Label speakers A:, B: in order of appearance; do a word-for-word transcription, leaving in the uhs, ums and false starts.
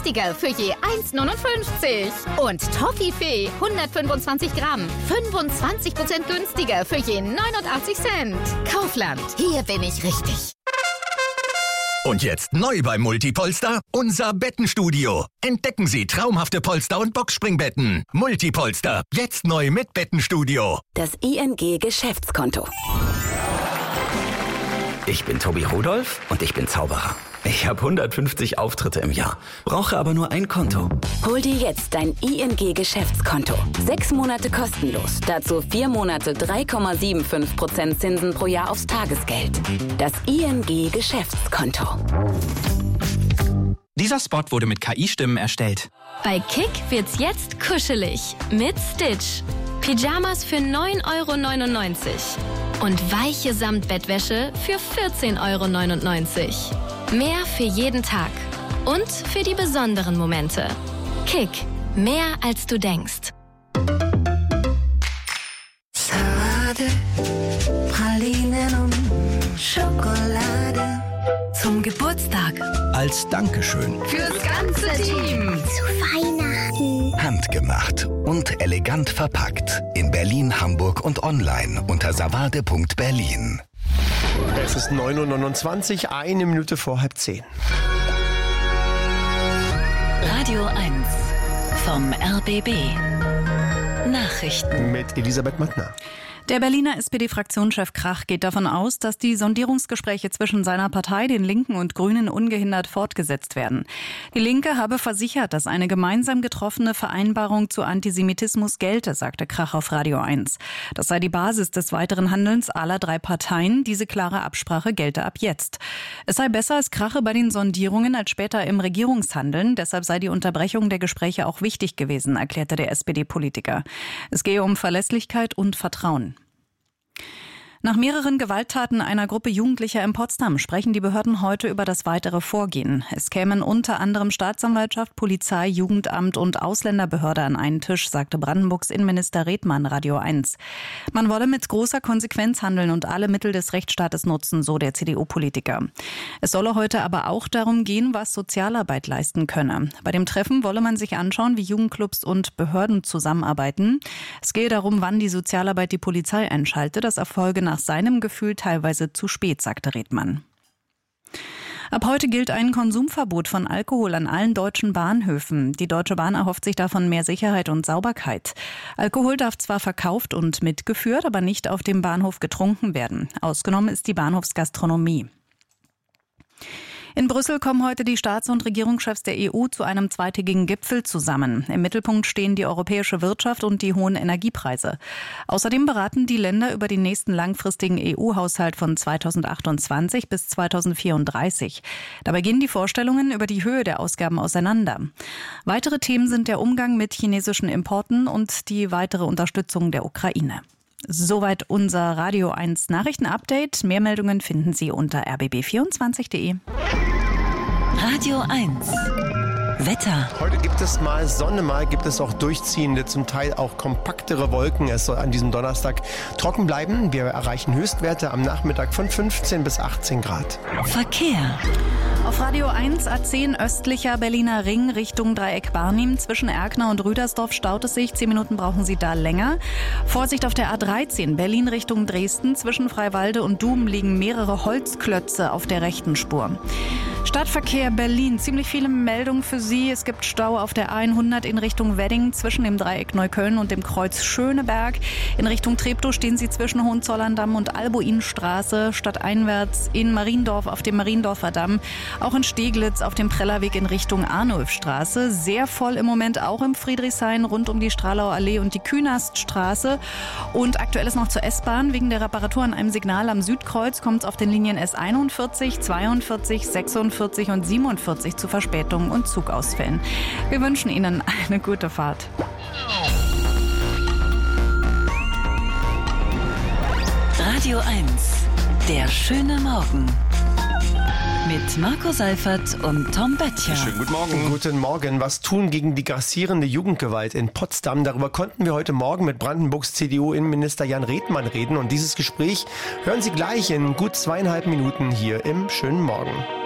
A: günstiger für je eins Komma neunundfünfzig. Und Toffifee hundertfünfundzwanzig Gramm, fünfundzwanzig Prozent günstiger für je neunundachtzig Cent. Kaufland, hier bin ich richtig.
B: Und jetzt neu bei Multipolster, unser Bettenstudio. Entdecken Sie traumhafte Polster- und Boxspringbetten. Multipolster, jetzt neu mit Bettenstudio.
C: Das I N G-Geschäftskonto.
D: Ich bin Tobi Rudolph und ich bin Zauberer. Ich habe hundertfünfzig Auftritte im Jahr, brauche aber nur ein Konto.
C: Hol dir jetzt dein I N G-Geschäftskonto. Sechs Monate kostenlos. Dazu vier Monate drei Komma fünfundsiebzig Prozent Zinsen pro Jahr aufs Tagesgeld. Das I N G-Geschäftskonto.
E: Dieser Spot wurde mit K I-Stimmen erstellt.
F: Bei Kick wird's jetzt kuschelig mit Stitch. Pyjamas für neun Euro neunundneunzig und weiche Samtbettwäsche für vierzehn Euro neunundneunzig. Mehr für jeden Tag und für die besonderen Momente. Kick, mehr als du denkst.
G: Salate, Pralinen und Schokolade. Zum Geburtstag.
B: Als Dankeschön.
A: Fürs ganze Team.
G: Zu Weihnachten.
B: Handgemacht und elegant verpackt. In Berlin, Hamburg und online unter savade punkt berlin.
H: Es ist neun Uhr neunundzwanzig, eine Minute vor halb zehn.
I: Radio eins vom R B B. Nachrichten.
H: Mit Elisabeth Mattner.
J: Der Berliner S P D-Fraktionschef Krach geht davon aus, dass die Sondierungsgespräche zwischen seiner Partei, den Linken und Grünen ungehindert fortgesetzt werden. Die Linke habe versichert, dass eine gemeinsam getroffene Vereinbarung zu Antisemitismus gelte, sagte Krach auf Radio eins. Das sei die Basis des weiteren Handelns aller drei Parteien. Diese klare Absprache gelte ab jetzt. Es sei besser, es krache bei den Sondierungen als später im Regierungshandeln. Deshalb sei die Unterbrechung der Gespräche auch wichtig gewesen, erklärte der S P D-Politiker. Es gehe um Verlässlichkeit und Vertrauen. Nach mehreren Gewalttaten einer Gruppe Jugendlicher in Potsdam sprechen die Behörden heute über das weitere Vorgehen. Es kämen unter anderem Staatsanwaltschaft, Polizei, Jugendamt und Ausländerbehörde an einen Tisch, sagte Brandenburgs Innenminister Redmann Radio eins. Man wolle mit großer Konsequenz handeln und alle Mittel des Rechtsstaates nutzen, so der C D U-Politiker. Es solle heute aber auch darum gehen, was Sozialarbeit leisten könne. Bei dem Treffen wolle man sich anschauen, wie Jugendclubs und Behörden zusammenarbeiten. Es gehe darum, wann die Sozialarbeit die Polizei einschalte. Das erfolge nach Nach seinem Gefühl teilweise zu spät, sagte Redmann. Ab heute gilt ein Konsumverbot von Alkohol an allen deutschen Bahnhöfen. Die Deutsche Bahn erhofft sich davon mehr Sicherheit und Sauberkeit. Alkohol darf zwar verkauft und mitgeführt, aber nicht auf dem Bahnhof getrunken werden. Ausgenommen ist die Bahnhofsgastronomie. In Brüssel kommen heute die Staats- und Regierungschefs der E U zu einem zweitägigen Gipfel zusammen. Im Mittelpunkt stehen die europäische Wirtschaft und die hohen Energiepreise. Außerdem beraten die Länder über den nächsten langfristigen E U-Haushalt von zweitausendachtundzwanzig bis zweitausendvierunddreißig. Dabei gehen die Vorstellungen über die Höhe der Ausgaben auseinander. Weitere Themen sind der Umgang mit chinesischen Importen und die weitere Unterstützung der Ukraine. Soweit unser Radio eins Nachrichten-Update. Mehr Meldungen finden Sie unter r b b vierundzwanzig punkt de.
I: Radio eins. Wetter.
H: Heute gibt es mal Sonne, mal gibt es auch durchziehende, zum Teil auch kompaktere Wolken. Es soll an diesem Donnerstag trocken bleiben. Wir erreichen Höchstwerte am Nachmittag von fünfzehn bis achtzehn Grad.
I: Verkehr.
J: Auf Radio eins A zehn östlicher Berliner Ring Richtung Dreieck Barnim. Zwischen Erkner und Rüdersdorf staut es sich. Zehn Minuten brauchen Sie da länger. Vorsicht auf der A dreizehn Berlin Richtung Dresden. Zwischen Freiwalde und Dum liegen mehrere Holzklötze auf der rechten Spur. Stadtverkehr Berlin. Ziemlich viele Meldungen für Sie. Es gibt Stau auf der A hundert in Richtung Wedding zwischen dem Dreieck Neukölln und dem Kreuz Schöneberg. In Richtung Treptow stehen Sie zwischen Hohenzollern-Damm und Albuinstraße. Stadteinwärts in Mariendorf auf dem Mariendorfer Damm. Auch in Steglitz auf dem Prellerweg in Richtung Arnulfstraße. Sehr voll im Moment auch im Friedrichshain rund um die Stralauer Allee und die Künaststraße. Und aktuell ist noch zur S-Bahn. Wegen der Reparatur an einem Signal am Südkreuz kommt es auf den Linien S einundvierzig, zweiundvierzig, sechsundvierzig und siebenundvierzig zu Verspätungen und Zugausfällen. Wir wünschen Ihnen eine gute Fahrt.
I: Radio eins. Der schöne Morgen. Mit Marco Seifert und Tom Böttcher.
H: Schönen guten Morgen. Guten Morgen. Was tun gegen die grassierende Jugendgewalt in Potsdam? Darüber konnten wir heute Morgen mit Brandenburgs C D U-Innenminister Jan Redmann reden. Und dieses Gespräch hören Sie gleich in gut zweieinhalb Minuten hier im Schönen Morgen.